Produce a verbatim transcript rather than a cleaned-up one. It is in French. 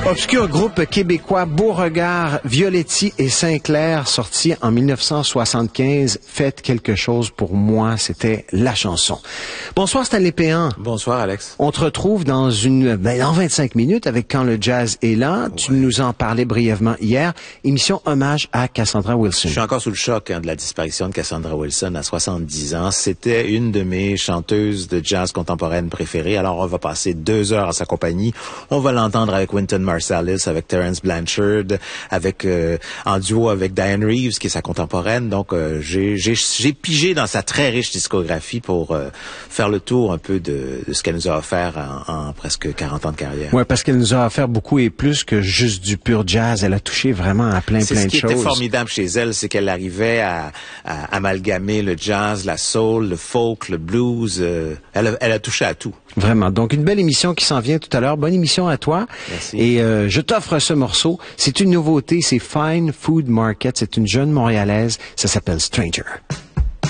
Obscur groupe québécois Beauregard, Violetti et Sinclair, sorti en mille neuf cent soixante-quinze. Faites quelque chose pour moi, c'était la chanson. Bonsoir Stanley Péan. Bonsoir Alex. On te retrouve dans une ben, dans vingt-cinq minutes avec Quand le jazz est là. Ouais. Tu nous en parlais brièvement hier. Émission hommage à Cassandra Wilson. Je suis encore sous le choc hein, de la disparition de Cassandra Wilson à soixante-dix ans. C'était une de mes chanteuses de jazz contemporaine préférées. Alors on va passer deux heures à sa compagnie. On va l'entendre avec Wynton Marsalis, avec Terence Blanchard, avec euh, en duo avec Diane Reeves, qui est sa contemporaine. Donc, euh, j'ai, j'ai, j'ai pigé dans sa très riche discographie pour euh, faire le tour un peu de, de ce qu'elle nous a offert en, en presque quarante ans de carrière. Ouais, parce qu'elle nous a offert beaucoup et plus que juste du pur jazz. Elle a touché vraiment à plein, c'est plein de choses. Ce qui était formidable chez elle, c'est qu'elle arrivait à, à amalgamer le jazz, la soul, le folk, le blues. Euh, elle, a, elle a touché à tout. Vraiment. Donc, une belle émission qui s'en vient tout à l'heure. Bonne émission à toi. Merci. Et euh, je t'offre ce morceau. C'est une nouveauté. C'est Fine Food Market. C'est une jeune Montréalaise. Ça s'appelle Stranger.